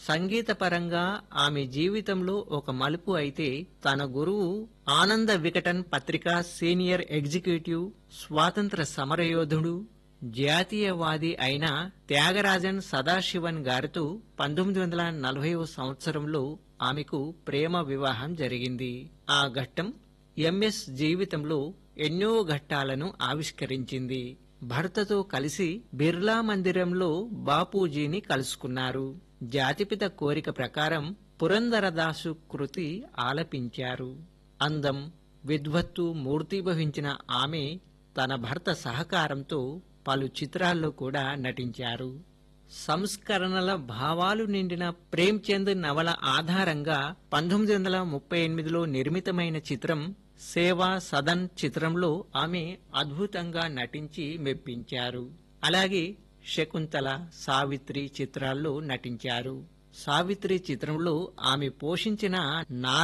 సంగీతపరంగా ఆమె జీవితంలో ఒక మలుపు అయితే తన గురువు ఆనంద వికటన్ పత్రిక సీనియర్ ఎగ్జిక్యూటివ్, స్వాతంత్ర సమరయోధుడు, జాతీయవాది అయిన త్యాగరాజన్ సదాశివన్ గారితో 1940వ సంవత్సరంలో ఆమెకు ప్రేమ వివాహం జరిగింది. ఆ ఘట్టం ఎంఎస్ జీవితంలో ఎన్నో ఘట్టాలను ఆవిష్కరించింది. భర్తతో కలిసి బిర్లా మందిరంలో బాపూజీని కలుసుకున్నారు. జాతిపిత కోరిక ప్రకారం పురందరదాసు కృతి ఆలపించారు. అందం, విద్వత్తు మూర్తీభవించిన ఆమె తన భర్త సహకారంతో పలు చిత్రాల్లో కూడా నటించారు. సంస్కరణల భావాలు నిండిన ప్రేమ్చంద్ నవల ఆధారంగా 1938లో నిర్మితమైన చిత్రం సేవా సదన్ చిత్రంలో ఆమె అద్భుతంగా నటించి మెప్పించారు. అలాగే శకుంతల, సావిత్రి చిత్రాల్లో నటించారు. సావిత్రి చిత్రంలో ఆమె పోషించిన